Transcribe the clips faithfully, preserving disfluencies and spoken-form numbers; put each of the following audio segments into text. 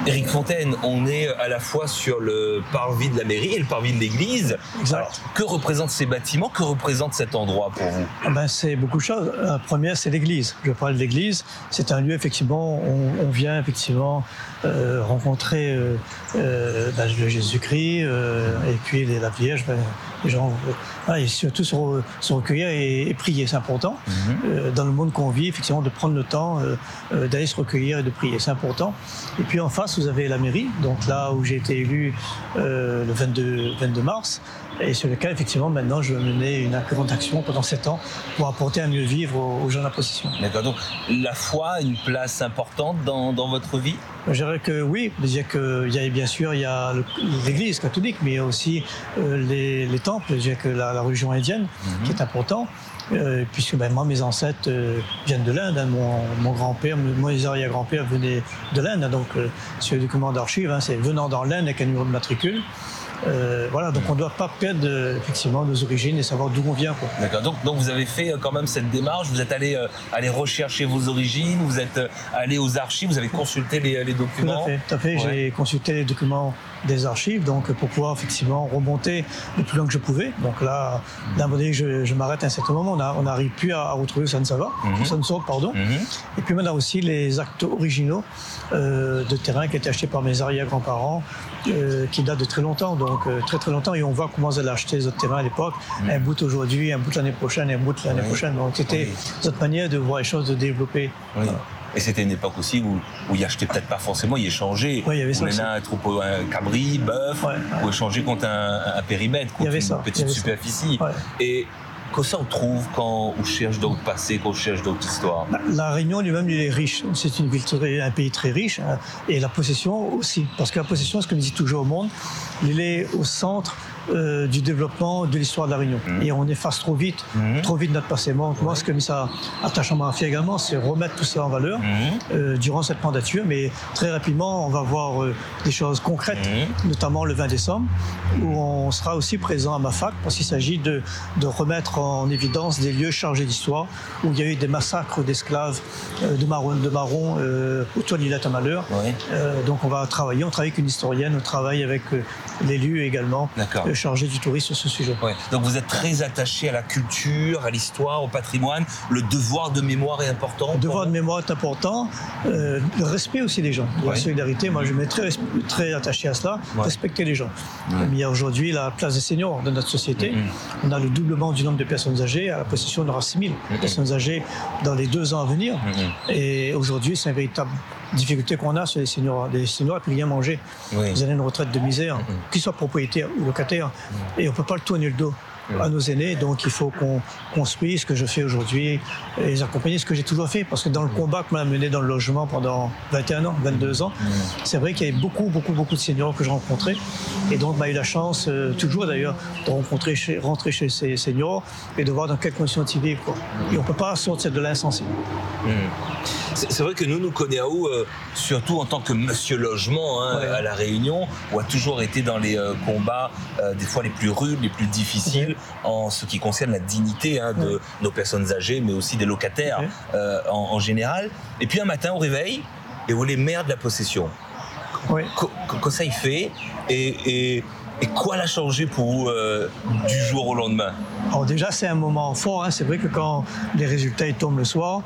Éric Fontaine, on est à la fois sur le parvis de la mairie et le parvis de l'église. Alors, que représentent ces bâtiments? Que représente cet endroit pour vous? Ah ben, c'est beaucoup de choses. La première, c'est l'église. Je parle de l'église. C'est un lieu, effectivement, où on vient effectivement euh, rencontrer euh, euh, ben, le Jésus-Christ euh, et puis les, la Vierge. Ben, les gens, euh, et surtout se, re, se recueillir et, et prier, c'est important. Mm-hmm. euh, dans le monde qu'on vit, effectivement, de prendre le temps euh, euh, d'aller se recueillir et de prier, c'est important. Et puis en face, vous avez la mairie, donc là où j'ai été élu euh, le vingt-deux mars, et sur lequel, effectivement, maintenant, je vais mener une grande action pendant sept ans pour apporter un mieux vivre aux, aux gens de la procession. D'accord, donc la foi a une place importante dans, dans votre vie? Je dirais que oui, je dirais que il y a, bien sûr, il y a l'église catholique, mais il y a aussi euh, les, les temples, je dirais que la, la religion indienne, mm-hmm. qui est important. Euh, puisque ben, moi, mes ancêtres euh, viennent de l'Inde, hein, mon, mon grand-père, mon arrière-grand-père venait de l'Inde, hein, donc euh, sur le document d'archives, hein, c'est venant dans l'Inde avec un numéro de matricule. Euh, voilà, donc on ne doit pas perdre euh, effectivement nos origines et savoir d'où on vient. D'accord, donc, donc vous avez fait euh, quand même cette démarche, vous êtes allé, euh, allé rechercher vos origines, vous êtes euh, allé aux archives, vous avez consulté les, les documents. Tout à fait, tout à fait. Ouais. J'ai consulté les documents des archives, donc pour pouvoir effectivement remonter le plus loin que je pouvais. Donc là, d'un moment donné, je, je m'arrête à un certain moment, on n'arrive plus à, à retrouver ça ne ça va, mm-hmm. ça ne sort, pardon. Mm-hmm. Et puis maintenant aussi les actes originaux euh, de terrain qui étaient achetés par mes arrière-grands-parents, euh, qui datent de très longtemps, donc euh, très très longtemps, et on voit comment ils allaient acheter les autres terrains à l'époque, mm-hmm. un bout aujourd'hui, un bout l'année prochaine, un bout l'année oui. prochaine. Donc c'était oui. notre manière de voir les choses, de développer. Oui. Voilà. Et c'était une époque aussi où, où il achetaient peut-être pas forcément, il échangeait. Oui, il y avait ça. On a un troupeau, un cabri, bœuf, ouais, ouais. ou échanger contre un, un périmètre, contre une ça. petite superficie. Ouais. Et que ça on trouve quand on cherche d'autres passés, quand on cherche d'autres histoires? La Réunion lui-même, il est riche. C'est une ville, très, un pays très riche. Hein, et la possession aussi. Parce que la possession, ce que me dit toujours au monde, il est au centre Euh, du développement de l'histoire de la Réunion. Mmh. Et on efface trop vite, mmh. trop vite notre passé. Moi, moi, ce que ça attachement à faire également, c'est remettre tout ça en valeur mmh. euh, durant cette mandature. Mais très rapidement, on va voir euh, des choses concrètes, mmh. notamment le vingt décembre, où on sera aussi présent à ma fac, parce qu'il s'agit de, de remettre en évidence des lieux chargés d'histoire, où il y a eu des massacres d'esclaves euh, de marrons, de marrons euh, autour de l'île à Malheur. Oui. Euh, donc on va travailler, on travaille avec une historienne, on travaille avec euh, l'élu également. D'accord. Chargé du tourisme sur ce sujet. Ouais. Donc vous êtes très attaché à la culture, à l'histoire, au patrimoine. Le devoir de mémoire est important. Le devoir de mémoire est important. Euh, le respect aussi des gens. Ouais. La solidarité, moi je m'ai très, très attaché à cela. Ouais. Respecter les gens. Ouais. Il y a aujourd'hui la place des seniors de notre société. Mm-hmm. On a le doublement du nombre de personnes âgées. À la possession, on aura six mille mm-hmm. personnes âgées dans les deux ans à venir. Mm-hmm. Et aujourd'hui, c'est une véritable difficulté qu'on a sur les seniors. Les seniors ne peuvent rien manger. Oui. Ils ont une retraite de misère, mm-hmm. qu'ils soient propriétaires ou locataires. Mm-hmm. Et on ne peut pas le tourner le dos mm-hmm. à nos aînés. Donc il faut qu'on construise ce que je fais aujourd'hui et les accompagner, ce que j'ai toujours fait. Parce que dans le combat que m'a mené dans le logement pendant vingt et un ans, vingt-deux ans, mm-hmm. c'est vrai qu'il y avait beaucoup, beaucoup, beaucoup de seniors que je rencontrais. Et donc, j'ai eu la chance, euh, toujours d'ailleurs, de rencontrer chez, rentrer chez ces seniors et de voir dans quelles conditions ils vivent. Quoi. Et on ne peut pas sortir de l'insensé. Mm. C'est vrai que nous, nous connaissons, euh, surtout en tant que monsieur logement hein, ouais. à La Réunion, où a toujours été dans les euh, combats, euh, des fois les plus rudes, les plus difficiles, ouais. en ce qui concerne la dignité hein, de ouais. nos personnes âgées, mais aussi des locataires ouais. euh, en, en général. Et puis un matin, on réveille et on est maire de la possession. Ouais. Qu'est-ce ça il fait et, et, et quoi l'a changé pour vous euh, du jour au lendemain? Alors déjà, c'est un moment fort. Hein. C'est vrai que quand les résultats ils tombent le soir,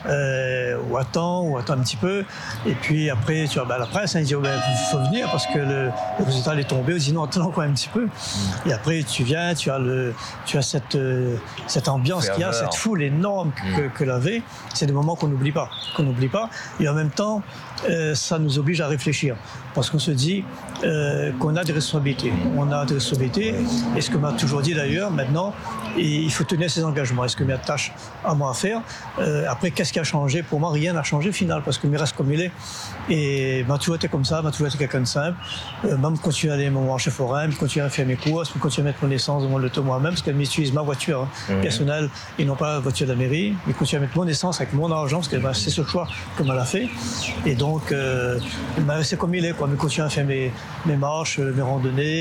euh, ou attends, ou attends un petit peu, et puis après, tu vois, ben, la presse, hein, ils disent oh, ben, il faut venir parce que le, le résultat est tombé. Ils disent non, attends encore un petit peu. Mmh. Et après, tu viens, tu as, le, tu as cette, euh, cette ambiance qu'il y a, cette foule énorme que, mmh. que l'avait. C'est des moments qu'on n'oublie pas, qu'on n'oublie pas. Et en même temps, euh, ça nous oblige à réfléchir parce qu'on se dit euh, qu'on a des responsabilités. On a des responsabilités. Et ce que m'a toujours dit d'ailleurs, maintenant, il faut tenir ses engagements. Est-ce que mes tâches à moi à faire euh, après, qu'est-ce qui a changé? Pour moi, rien n'a changé au final, parce que il reste comme il est. Et m'a toujours été comme ça, m'a toujours été quelqu'un de simple. Euh, même continuer à aller mon marché forain, continuer à faire mes courses, continuer à mettre mon essence dans mon auto moi-même, parce qu'elle m'utilise ma voiture hein, mmh. personnelle et non pas la voiture de la mairie. Mais continuer à mettre mon essence avec mon argent, parce que bah, c'est ce choix que m'a fait. Et donc, euh, bah, c'est comme il est, quoi. Mais continuer à faire mes, mes marches, mes randonnées,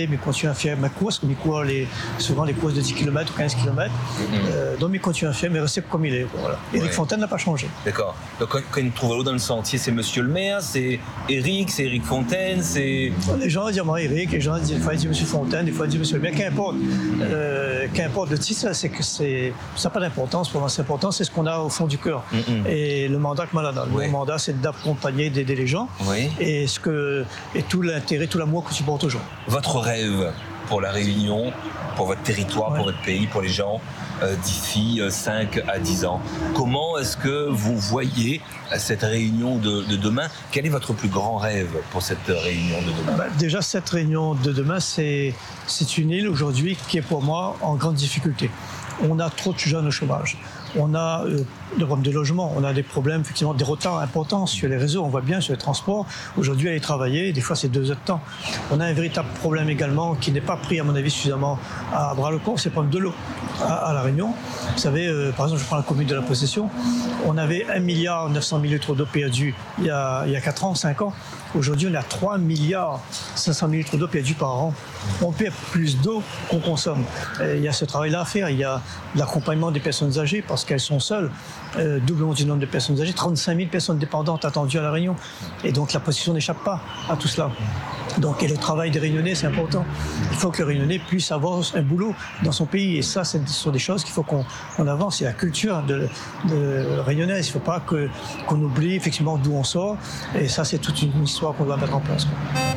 mais il continue à faire ma course, comme il court les, souvent les courses de dix kilomètres ou quinze kilomètres. Mm-hmm. euh, donc il continue à faire, mais rester comme il est. Voilà. Éric ouais. Fontaine n'a pas changé. D'accord. Donc quand, quand il trouve l'eau dans le sentier, c'est Monsieur le maire, c'est Éric, c'est Éric Fontaine, c'est... Les gens disent moi Éric, les gens disent, des fois ils disent Monsieur Fontaine, des fois ils disent Monsieur le maire, qu'importe. Euh, qu'importe le titre, c'est que c'est, ça n'a pas d'importance pour moi. C'est important, c'est ce qu'on a au fond du cœur. Mm-hmm. Et le mandat que moi, là, oui. Mon mandat, c'est d'accompagner, d'aider les gens. Oui. Et, ce que, et tout l'intérêt, tout l'amour que tu portes aux gens. Votre rêve pour la Réunion, pour votre territoire, ouais. pour votre pays, pour les gens euh, d'ici euh, cinq à dix ans, comment est-ce que vous voyez cette Réunion de, de demain? Quel est votre plus grand rêve pour cette Réunion de demain? Bah, déjà, cette Réunion de demain, c'est, c'est une île aujourd'hui qui est pour moi en grande difficulté. On a trop de jeunes au chômage. On a euh, des problèmes de logement, on a des problèmes, effectivement, des retards importants sur les réseaux. On voit bien sur les transports. Aujourd'hui, aller travailler, des fois, c'est deux heures de temps. On a un véritable problème également qui n'est pas pris, à mon avis, suffisamment à bras le corps, c'est le problème de l'eau à, à La Réunion. Vous savez, euh, par exemple, je prends la commune de la Possession. On avait un milliard neuf cent mille litres d'eau perdue il y a, il y a quatre ans, cinq ans. Aujourd'hui, on a trois milliards cinq cent mille litres d'eau perdue par an. On perd plus d'eau qu'on consomme. Et il y a ce travail-là à faire. Il y a l'accompagnement des personnes âgées parce qu'elles sont seules. Euh, doublement du nombre de personnes âgées, trente-cinq mille personnes dépendantes attendues à La Réunion. Et donc la Possession n'échappe pas à tout cela. Donc, et le travail des Réunionnais, c'est important. Il faut que le Réunionnais puisse avoir un boulot dans son pays. Et ça, ce sont des choses qu'il faut qu'on on avance. C'est la culture de, de réunionnaise. Il ne faut pas que, qu'on oublie effectivement d'où on sort. Et ça, c'est toute une histoire qu'on doit mettre en place, quoi.